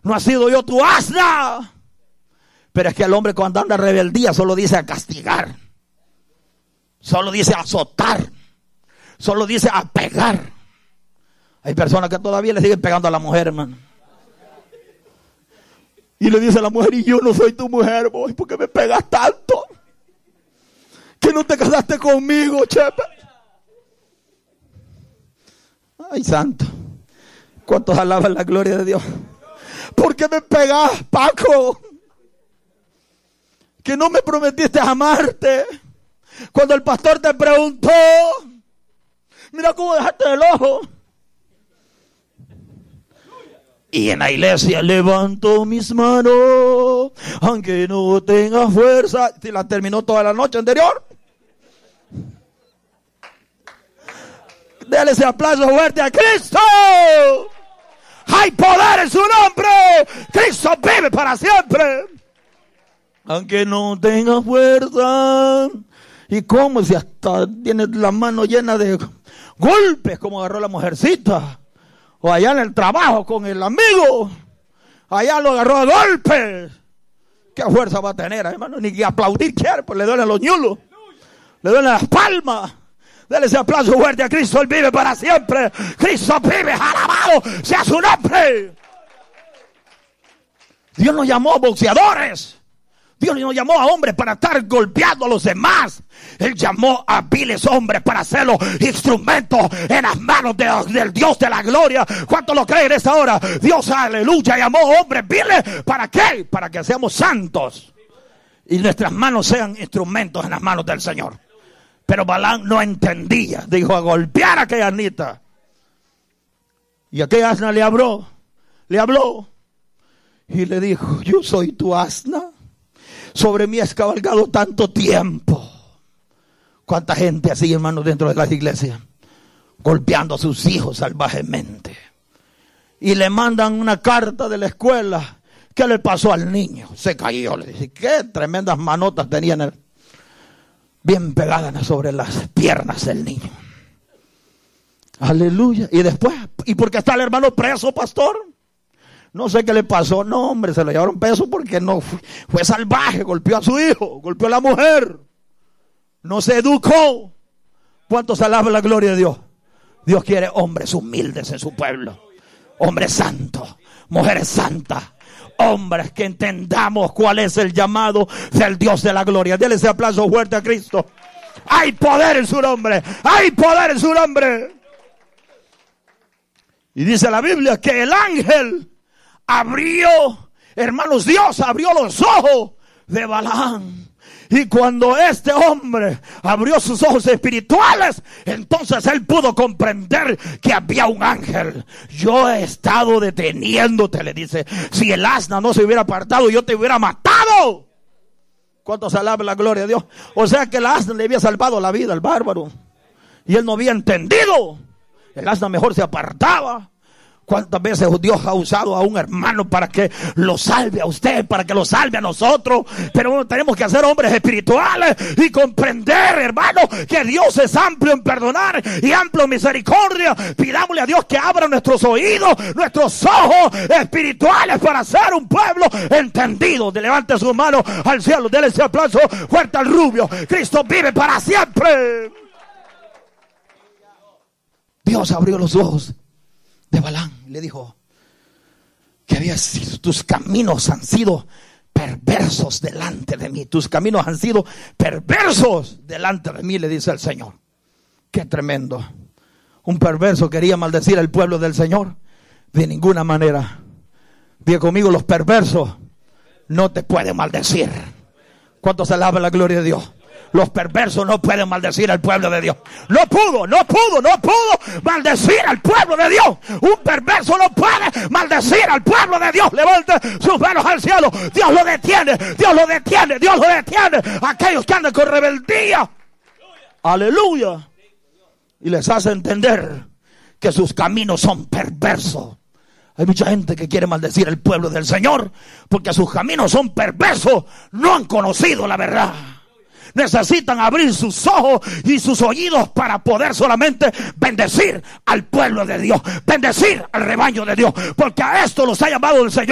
No ha sido yo tu asna. Pero es que el hombre cuando anda en rebeldía solo dice a castigar. Solo dice a azotar. Solo dice a pegar. Hay personas que todavía le siguen pegando a la mujer, hermano. Y le dice a la mujer, y yo no soy tu mujer, vos, ¿por qué me pegas tanto? Que no te casaste conmigo, chepe. Ay, santo. ¿Cuántos alaban la gloria de Dios? ¿Por qué me pegas, Paco? Que no me prometiste amarte. Cuando el pastor te preguntó, mira cómo dejaste el ojo. Y en la iglesia levanto mis manos, aunque no tenga fuerza. Si la terminó toda la noche anterior. Dale ese aplauso fuerte a Cristo. Hay poder en su nombre. Cristo vive para siempre. Aunque no tenga fuerza. ¿Y cómo? Si hasta tiene la mano llena de golpes, como agarró la mujercita. O allá en el trabajo con el amigo. Allá lo agarró a golpes. ¿Qué fuerza va a tener, hermano? Ni que aplaudir quiere, pues le duelen los ñulos. Le duelen las palmas. Dale ese aplauso fuerte a Cristo. Él vive para siempre. Cristo vive, alabado sea su nombre. Dios nos llamó boxeadores. Dios nos llamó a hombres para estar golpeando a los demás. Él llamó a viles hombres para hacerlos instrumentos en las manos del Dios de la gloria. ¿Cuántos lo creen en esta hora? Dios, aleluya, llamó a hombres viles. ¿Para qué? Para que seamos santos. Y nuestras manos sean instrumentos en las manos del Señor. Pero Balaam no entendía. Dijo, a golpear a aquella asnita. Y aquella asna le habló. Y le dijo, yo soy tu asna. Sobre mí has cabalgado tanto tiempo. ¿Cuánta gente así, hermanos, dentro de las iglesias? Golpeando a sus hijos salvajemente. Y le mandan una carta de la escuela. ¿Qué le pasó al niño? Se cayó. Le dice, qué tremendas manotas tenían él. Bien pegadas sobre las piernas del niño. Aleluya. Y después, ¿y por qué está el hermano preso, pastor? No sé qué le pasó. No, hombre, se lo llevaron preso porque no fue salvaje. Golpeó a su hijo, golpeó a la mujer. No se educó. ¿Cuántos alaban la gloria de Dios? Dios quiere hombres humildes en su pueblo. Hombres santos, mujeres santas. Hombres que entendamos cuál es el llamado del Dios de la gloria. Dele ese aplauso fuerte a Cristo. Hay poder en su nombre. Hay poder en su nombre. Y dice la Biblia que el ángel abrió, hermanos, Dios abrió los ojos de Balaam. Y cuando este hombre abrió sus ojos espirituales, entonces él pudo comprender que había un ángel. Yo he estado deteniéndote, le dice. Si el asna no se hubiera apartado, yo te hubiera matado. ¿Cuántos alaban la gloria de Dios? O sea que el asna le había salvado la vida al bárbaro. Y él no había entendido. El asna mejor se apartaba. ¿Cuántas veces Dios ha usado a un hermano para que lo salve a usted, para que lo salve a nosotros? Pero tenemos que ser hombres espirituales y comprender, hermano, que Dios es amplio en perdonar y amplio en misericordia. Pidámosle a Dios que abra nuestros oídos, nuestros ojos espirituales para ser un pueblo entendido. Levante sus manos al cielo, déle ese aplauso fuerte al rubio. Cristo vive para siempre. Dios abrió los ojos de Balaam, le dijo que tus caminos han sido perversos delante de mí. Tus caminos han sido perversos delante de mí, le dice el Señor. Qué tremendo. Un perverso quería maldecir al pueblo del Señor. De ninguna manera. Diga conmigo, los perversos no te pueden maldecir. ¿Cuántos alaban la gloria de Dios? Los perversos no pueden maldecir al pueblo de Dios. No pudo maldecir al pueblo de Dios. Un perverso no puede maldecir al pueblo de Dios. Levante sus manos al cielo. Dios lo detiene. Aquellos que andan con rebeldía. Aleluya. Y les hace entender que sus caminos son perversos. Hay mucha gente que quiere maldecir al pueblo del Señor porque sus caminos son perversos. No han conocido la verdad. Necesitan abrir sus ojos y sus oídos para poder solamente bendecir al pueblo de Dios, bendecir al rebaño de Dios, porque a esto los ha llamado el Señor.